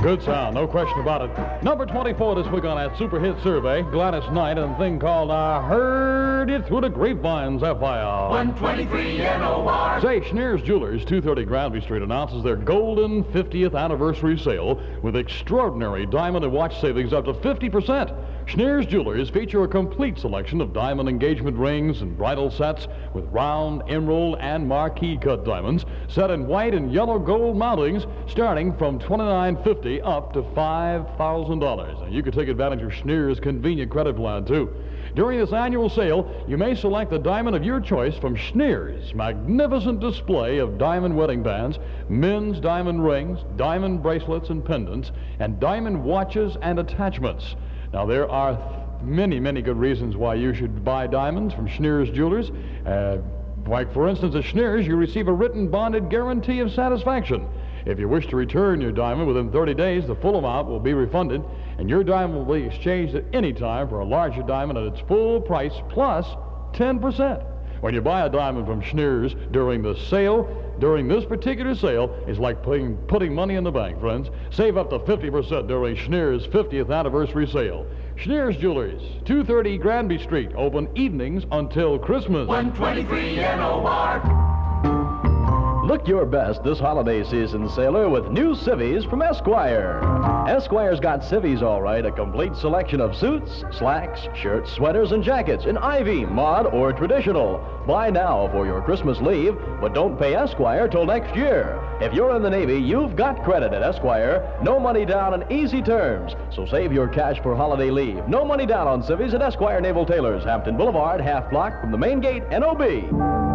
Good sound, no question about it. Number 24 this week on that super hit survey, Gladys Knight and a thing called I Heard It Through the Grapevines, FIL. 123 NOR. Say, Schneer's Jewelers, 230 Granby Street, announces their golden 50th anniversary sale with extraordinary diamond and watch savings up to 50%. Schneer's Jewelers feature a complete selection of diamond engagement rings and bridal sets with round, emerald, and marquee cut diamonds set in white and yellow gold mountings starting from $29.50 up to $5,000. And you can take advantage of Schneer's convenient credit plan, too. During this annual sale, you may select the diamond of your choice from Schneer's magnificent display of diamond wedding bands, men's diamond rings, diamond bracelets and pendants, and diamond watches and attachments. Now, there are many, many good reasons why you should buy diamonds from Schneer's Jewelers. Like, for instance, at Schneer's, you receive a written bonded guarantee of satisfaction. If you wish to return your diamond within 30 days, the full amount will be refunded, and your diamond will be exchanged at any time for a larger diamond at its full price plus 10%. When you buy a diamond from Schneer's during the sale, during this particular sale, is like putting money in the bank, friends. Save up to 50% during Schneer's 50th anniversary sale. Schneer's Jewelers, 230 Granby Street, open evenings until Christmas. 123 NOR. Look your best this holiday season, sailor, with new civvies from Esquire. Esquire's got civvies, all right, a complete selection of suits, slacks, shirts, sweaters, and jackets in ivy, mod, or traditional. Buy now for your Christmas leave, but don't pay Esquire till next year. If you're in the Navy, you've got credit at Esquire. No money down and easy terms. So save your cash for holiday leave. No money down on civvies at Esquire Naval Tailors, Hampton Boulevard, half block from the main gate, NOB.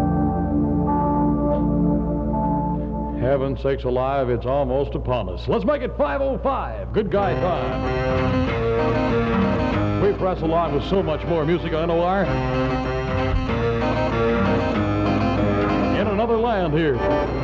Heaven sakes alive, it's almost upon us. Let's make it 5:05. Good guy time. We press along with so much more music on NOR. In another land here.